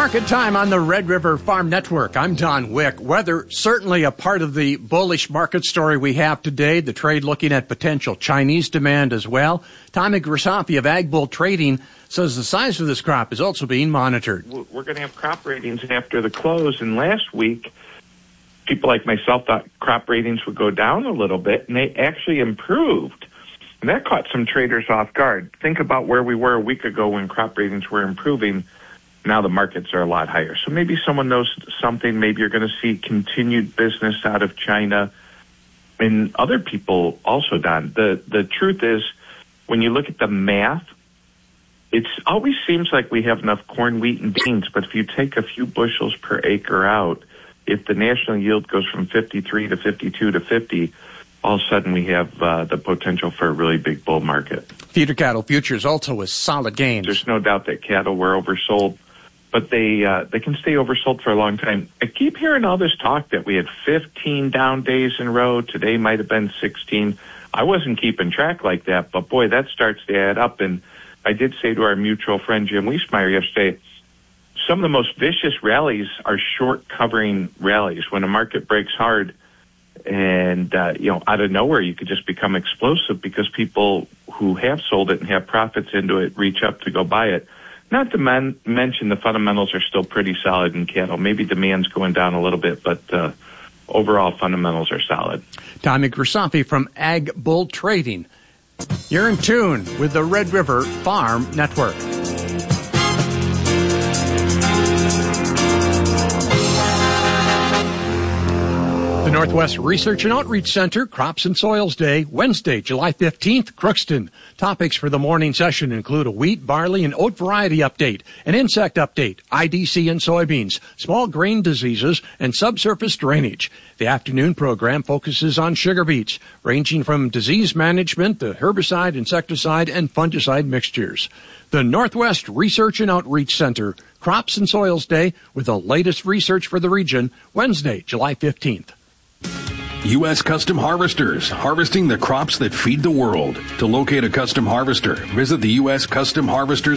Market time on the Red River Farm Network. I'm Don Wick. Weather, certainly a part of the bullish market story we have today. The trade looking at potential Chinese demand as well. Tommy Grisafi of Ag Bull Trading says the size of this crop is also being monitored. We're going to have crop ratings after the close, and last week, people like myself thought crop ratings would go down a little bit, and they actually improved. And that caught some traders off guard. Think about where we were a week ago when crop ratings were improving. Now the markets are a lot higher. So maybe someone knows something. Maybe you're going to see continued business out of China and other people also, Don. The truth is, when you look at the math, it always seems like we have enough corn, wheat, and beans. But if you take a few bushels per acre out, if the national yield goes from 53 to 52 to 50, all of a sudden we have the potential for a really big bull market. Feeder cattle futures also with solid gains. There's no doubt that cattle were oversold, but they can stay oversold for a long time. I keep hearing all this talk that we had 15 down days in a row. Today might have been 16. I wasn't keeping track like that, but boy, that starts to add up. And I did say to our mutual friend Jim Wiesmeyer yesterday, some of the most vicious rallies are short covering rallies. When a market breaks hard and, out of nowhere, you could just become explosive because people who have sold it and have profits into it reach up to go buy it. Not to mention the fundamentals are still pretty solid in cattle. Maybe demand's going down a little bit, but overall fundamentals are solid. Tommy Grisafi from Ag Bull Trading. You're in tune with the Red River Farm Network. The Northwest Research and Outreach Center, Crops and Soils Day, Wednesday, July 15th, Crookston. Topics for the morning session include a wheat, barley, and oat variety update, an insect update, IDC and soybeans, small grain diseases, and subsurface drainage. The afternoon program focuses on sugar beets, ranging from disease management to herbicide, insecticide, and fungicide mixtures. The Northwest Research and Outreach Center, Crops and Soils Day, with the latest research for the region, Wednesday, July 15th. U.S. Custom Harvesters, harvesting the crops that feed the world. To locate a custom harvester, visit the U.S. Custom Harvesters